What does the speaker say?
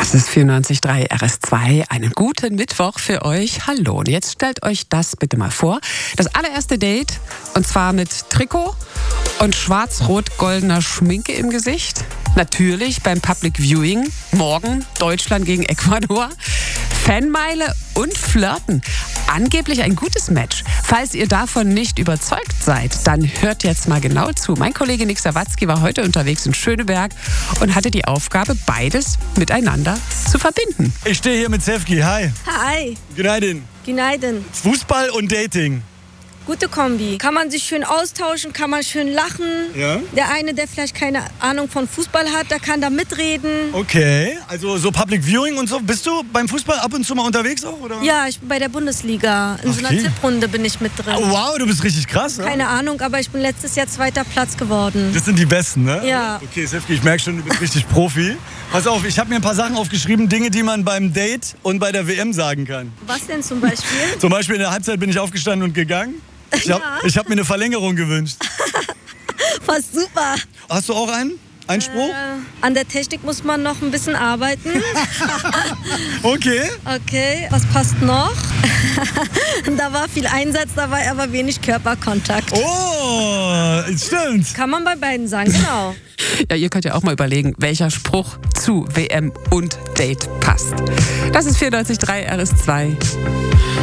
Das ist 94.3 RS2. Einen guten Mittwoch für euch. Hallo. Und jetzt stellt euch das bitte mal vor. Das allererste Date, und zwar mit Trikot und schwarz-rot-goldener Schminke im Gesicht. Natürlich beim Public Viewing. Morgen Deutschland gegen Ecuador. Fanmeile und Flirten. Angeblich ein gutes Match. Falls ihr davon nicht überzeugt seid, dann hört jetzt mal genau zu. Mein Kollege Nick Sawatzki war heute unterwegs in Schöneberg und hatte die Aufgabe, beides miteinander zu verbinden. Ich stehe hier mit Sefki. Hi. Hi. Gneiden. Gneiden. Fußball und Dating. Gute Kombi. Kann man sich schön austauschen, kann man schön lachen. Ja. Der eine, der vielleicht keine Ahnung von Fußball hat, der kann da mitreden. Okay, also so Public Viewing und so. Bist du beim Fußball ab und zu mal unterwegs auch, oder? Ja, ich bin bei der Bundesliga. In so einer Okay. Tipprunde bin ich mit drin. Oh, wow, du bist richtig krass. Ne? Keine Ahnung, aber ich bin letztes Jahr 2. Platz geworden. Das sind die Besten, ne? Ja. Okay, Sefki, ich merke schon, du bist richtig Profi. Pass auf, ich habe mir ein paar Sachen aufgeschrieben, Dinge, die man beim Date und bei der WM sagen kann. Was denn zum Beispiel? Zum Beispiel in der Halbzeit bin ich aufgestanden und gegangen. Ich hab mir eine Verlängerung gewünscht. Fast super. Hast du auch einen Spruch? An der Technik muss man noch ein bisschen arbeiten. Okay. Okay, was passt noch? Da war viel Einsatz dabei, aber wenig Körperkontakt. Oh, stimmt. Kann man bei beiden sagen, genau. Ja, ihr könnt ja auch mal überlegen, welcher Spruch zu WM und Date passt. Das ist 94.3 RS2.